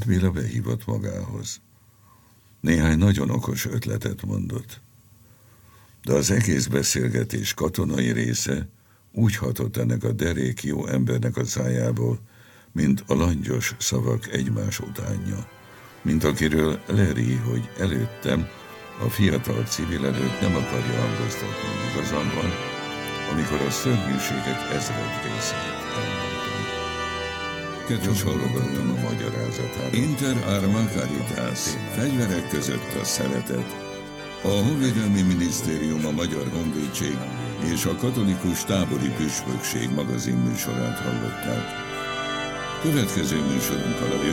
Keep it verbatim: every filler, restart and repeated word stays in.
Béla behívott magához. Néhány nagyon okos ötletet mondott. De az egész beszélgetés katonai része úgy hatott ennek a derék jó embernek a szájából, mint a langyos szavak egymás utánja. Mint akiről leri, hogy előttem a fiatal civil előtt nem akarja hangoztatni, igazam van, amikor a szörnyűségek ezredrészeit elmondtam. Kedves hallgattam a magyarázatát. Inter arma caritas, fegyverek között a szeretet. A Honvédelmi Minisztérium, a Magyar Honvédség és a Katolikus Tábori Püspökség magazin műsorát hallották. Következő műsorunkkal a